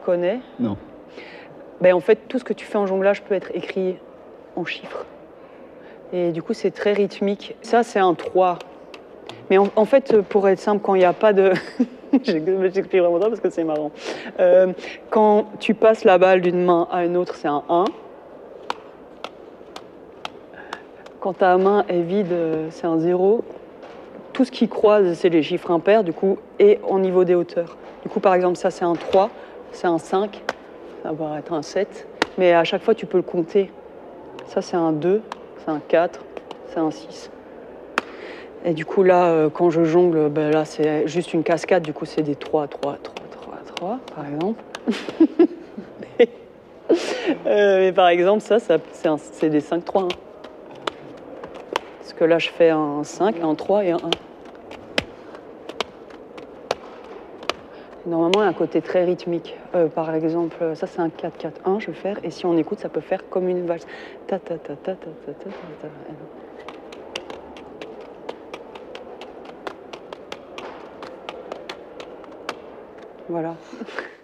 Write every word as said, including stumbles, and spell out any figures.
connais? Non. Ben, en fait, tout ce que tu fais en jonglage peut être écrit en chiffres. Et du coup, c'est très rythmique. Ça, c'est un trois. Mais en, en fait, pour être simple, quand il n'y a pas de... J'explique vraiment ça parce que c'est marrant. Euh, quand tu passes la balle d'une main à une autre, c'est un un. Quand ta main est vide, c'est un zéro. Tout ce qui croise, c'est les chiffres impairs, du coup, et au niveau des hauteurs. Du coup, par exemple, ça, c'est un trois, c'est un cinq, ça va être un sept. Mais à chaque fois, tu peux le compter. Ça, c'est un deux, c'est un quatre, c'est un six. Et du coup, là, euh, quand je jongle, ben là, c'est juste une cascade. Du coup, c'est des trois, trois, trois, trois, trois, par exemple. mais, euh, mais par exemple, ça, ça c'est des cinq, trois, un. Parce que là, je fais un cinq, un trois et un un. Normalement, il y a un côté très rythmique. Euh, par exemple, ça, c'est un quatre, quatre, un, je vais faire. Et si on écoute, ça peut faire comme une valse. Ta, ta, ta, ta, ta, ta, ta, ta, ta. Voilà.